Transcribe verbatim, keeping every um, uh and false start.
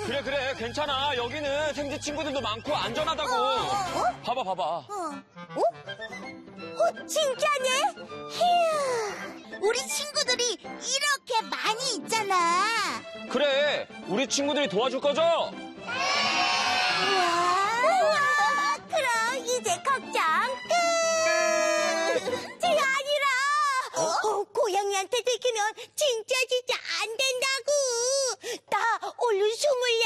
그래 그래 괜찮아. 여기는 생쥐 친구들도 많고 안전하다고. 어, 어? 봐봐 봐봐. 어? 어? 어, 진짜네? 휴, 우리 친구들이 이렇게 많이 있잖아. 그래 우리 친구들이 도와줄 거죠? 우와,